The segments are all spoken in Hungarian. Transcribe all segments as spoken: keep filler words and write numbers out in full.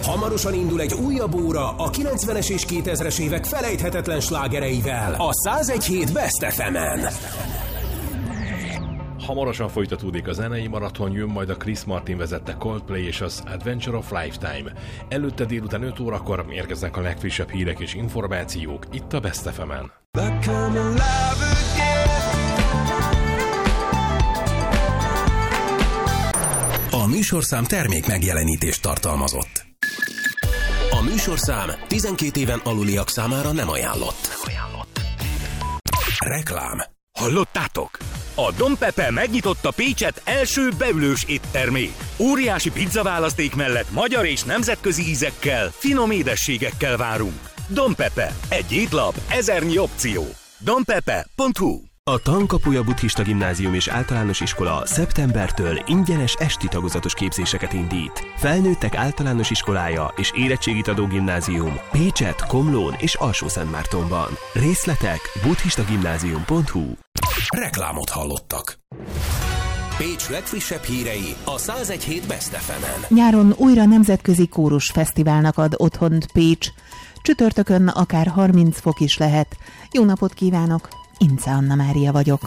Hamarosan indul egy újabb óra a kilencvenes és kétezres évek felejthetetlen slágereivel a száz egy hét Best ef emen. Hamarosan folytatódik a zenei maraton, jön majd a Chris Martin vezette Coldplay és az Adventure of Lifetime. Előtte délután öt órakor érkeznek a legfrissebb hírek és információk itt a Best ef emen. A műsorszám termék megjelenítést tartalmazott. A műsorszám tizenkét éven aluliak számára nem ajánlott. Reklám. Hallottátok? A Don Pepe megnyitotta Pécset első beülős éttermét. Óriási pizzaválaszték mellett magyar és nemzetközi ízekkel, finom édességekkel várunk. Don Pepe. Egy étlap, ezernyi opció. donpepe pont hu. A Tankapuja Buddhista Gimnázium és Általános Iskola szeptembertől ingyenes esti tagozatos képzéseket indít. Felnőttek általános iskolája és érettségit adó gimnázium Pécset, Komlón és Alsó-Szentmártonban. Részletek buddhistagimnázium pont hu. Reklámot hallottak. Pécs legfrissebb hírei a száz egy hét Best ef emen. Nyáron újra nemzetközi kórus fesztiválnak ad otthont Pécs. Csütörtökön akár harminc fok is lehet. Jó napot kívánok! Ince Anna Mária vagyok.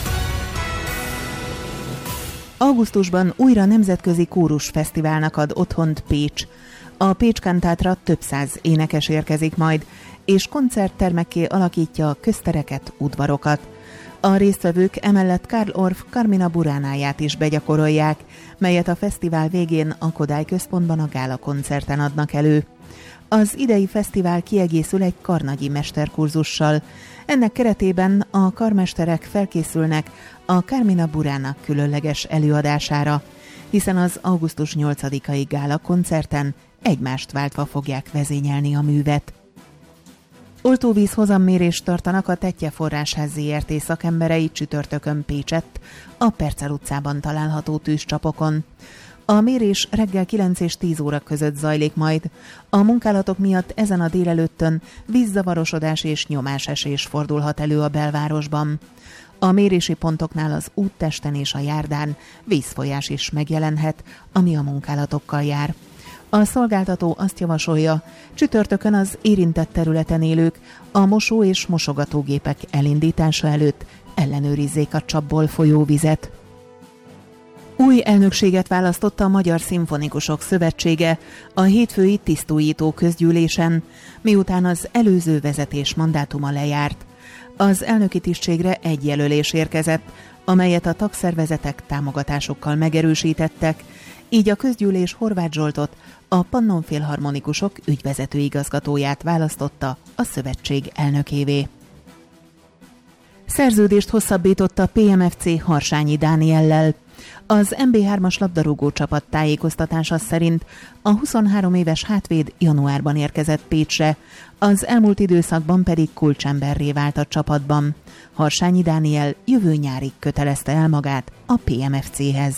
Augusztusban újra nemzetközi kórus fesztiválnak ad otthont Pécs. A Pécs Kantátra több száz énekes érkezik majd, és koncerttermekké alakítja a köztereket, udvarokat. A résztvevők emellett Karl Orff Carmina Buránáját is begyakorolják, melyet a fesztivál végén a Kodály Központban a gála koncerten adnak elő. Az idei fesztivál kiegészül egy karnagyi mesterkurzussal. Ennek keretében a karmesterek felkészülnek a Carmina Burana különleges előadására, hiszen az augusztus nyolcadikai gála koncerten egymást váltva fogják vezényelni a művet. Oltóvíz hozammérést tartanak a Tettye Forrásház zé er té szakemberei csütörtökön Pécsett, a Percel utcában található tűzcsapokon. A mérés reggel kilenc és tíz óra között zajlik majd. A munkálatok miatt ezen a délelőttön vízzavarosodás és nyomásesés fordulhat elő a belvárosban. A mérési pontoknál az úttesten és a járdán vízfolyás is megjelenhet, ami a munkálatokkal jár. A szolgáltató azt javasolja, csütörtökön az érintett területen élők a mosó- és mosogatógépek elindítása előtt ellenőrizzék a csapból folyó vizet. Új elnökséget választotta a Magyar Szimfonikusok Szövetsége a hétfői tisztújító közgyűlésen, miután az előző vezetés mandátuma lejárt. Az elnöki tisztségre egy jelölés érkezett, amelyet a tagszervezetek támogatásokkal megerősítettek, így a közgyűlés Horváth Zsoltot, a Pannon Filharmonikusok ügyvezető igazgatóját választotta a szövetség elnökévé. Szerződést hosszabbított a pé em ef cé Harsányi Dániellel. Az em bé hármas labdarúgó csapat tájékoztatása szerint a huszonhárom éves hátvéd januárban érkezett Pécsre, az elmúlt időszakban pedig kulcsemberré vált a csapatban. Harsányi Dániel jövő nyárig kötelezte el magát a pé em ef céhez.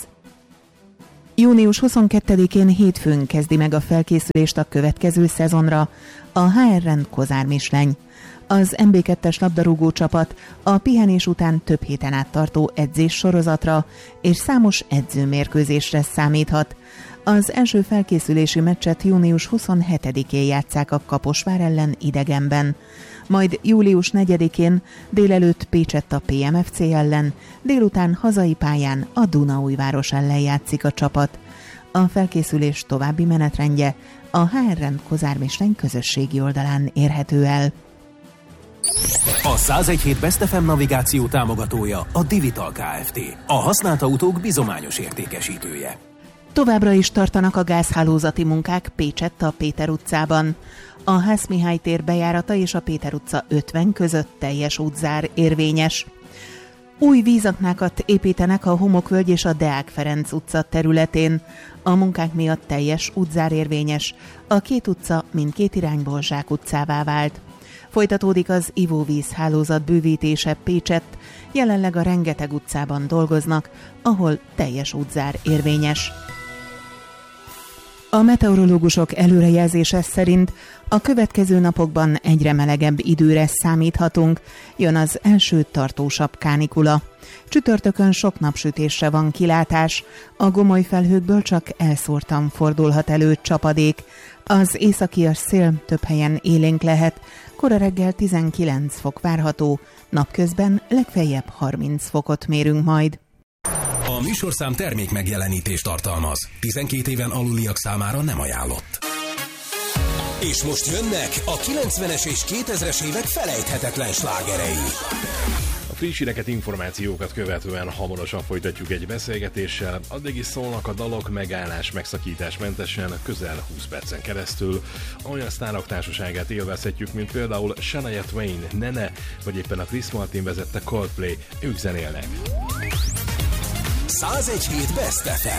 június huszonkettedikén hétfőn kezdi meg a felkészülést a következő szezonra a há er Rend Kozár Misleny. Az em bé kettes labdarúgó csapat a pihenés után több héten át tartó edzés sorozatra és számos edzőmérkőzésre számíthat. Az első felkészülési meccset június huszonhetedikén játsszák a Kaposvár ellen idegenben. Majd július negyedikén délelőtt Pécsett a pé em ef cé ellen, délután hazai pályán a Dunaújváros ellen játszik a csapat. A felkészülés további menetrendje a há er Rend Kozár Misleny közösségi oldalán érhető el. A száz egy hét Best ef em navigáció támogatója a Divital Kft. A használt autók bizományos értékesítője. Továbbra is tartanak a gázhálózati munkák Pécsett a Péter utcában. A Hász Mihály tér bejárata és a Péter utca ötven között teljes útzár érvényes. Új vízaknákat építenek a Homokvölgy és a Deák Ferenc utca területén. A munkák miatt teljes útzár érvényes. A két utca mindkét irányból zsákutcává vált. Folytatódik az ivóvíz hálózat bővítése Pécsett, jelenleg a Rengeteg utcában dolgoznak, ahol teljes útzár érvényes. A meteorológusok előrejelzése szerint a következő napokban egyre melegebb időre számíthatunk, jön az első tartósabb kánikula. Csütörtökön sok napsütésre van kilátás, a gomoly felhőkből csak elszórtan fordulhat elő csapadék. Az északias szél több helyen élénk lehet, kora reggel tizenkilenc fok várható, napközben legfeljebb harminc fokot mérünk majd. A műsorszám termék megjelenítést tartalmaz. tizenkét éven aluliak számára nem ajánlott. És most jönnek a kilencvenes és kétezres évek felejthetetlen slágerei. A friss híreket, információkat követően hamarosan folytatjuk egy beszélgetéssel, addig is szólnak a dalok megállás, megszakítás mentesen közel húsz percen keresztül. Olyan sztárok társaságát élvezhetjük, mint például Shania Twain, Nene, vagy éppen a Chris Martin vezette Coldplay, ők zenélnek. százegy hét Best ef em.